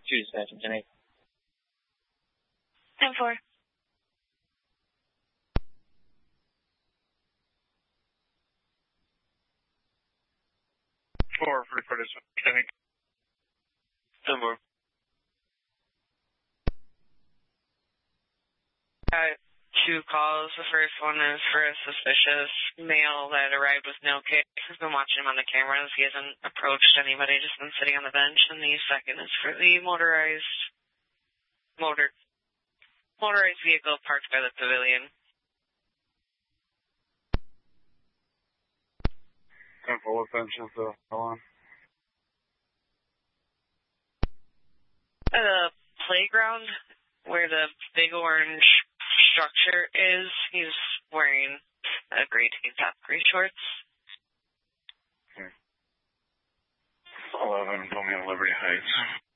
2 dispatch, 10-8. 10-4. 4 for dispatch, 10-8. 10-4. Got 2 calls. The first one is for a suspicious male that arrived with no kit. I've been watching him on the cameras. He hasn't approached anybody, just been sitting on the bench. And the second is for the motorized vehicle parked by the pavilion. 10-4, what bench is the on? The playground where the big orange structure is. He's wearing a gray tank top, gray shorts. Okay. 11, put me on Liberty Heights.